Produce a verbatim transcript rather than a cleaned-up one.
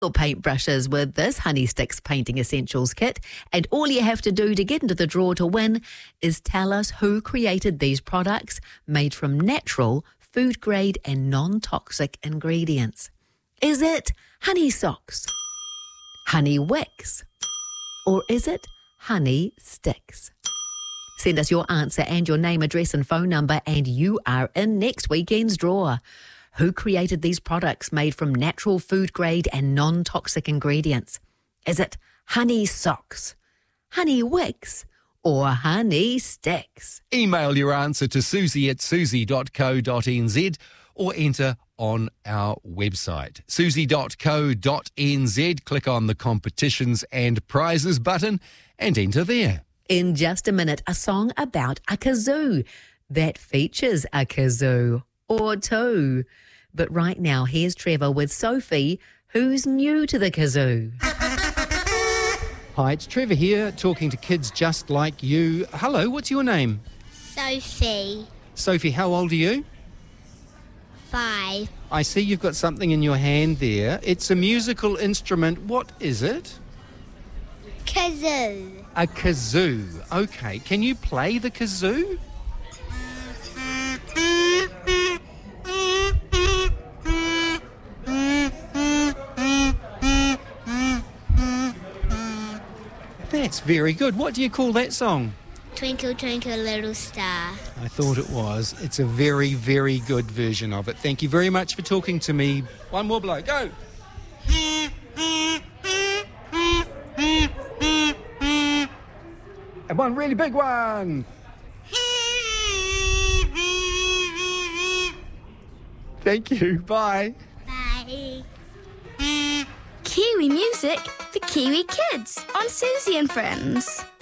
your paintbrushes with this Honey Sticks Painting Essentials kit, and all you have to do to get into the draw to win is tell us who created these products made from natural, food-grade and non-toxic ingredients. Is it honey socks, honey wicks, or is it honey sticks? Send us your answer and your name, address and phone number, and you are in next weekend's draw. Who created these products made from natural food grade and non-toxic ingredients? Is it honey socks, honey wicks, or honey sticks? Email your answer to susie at susie dot co dot n z or enter on our website, susie dot co dot n z. Click on the competitions and prizes button and enter there. In just a minute, a song about a kazoo that features a kazoo or two. But right now, here's Trevor with Sophie, who's new to the kazoo. Hi, it's Trevor here, talking to kids just like you. Hello, what's your name? Sophie. Sophie, how old are you? Five. I see you've got something in your hand there. It's a musical instrument. What is it? Kazoo. A kazoo. Okay, can you play the kazoo? That's very good. What do you call that song? Twinkle, twinkle, little star. I thought it was. It's a very, very good version of it. Thank you very much for talking to me. One more blow. Go. And one really big one. Thank you. Bye. Bye. Kiwi music for Kiwi kids on Susie and Friends.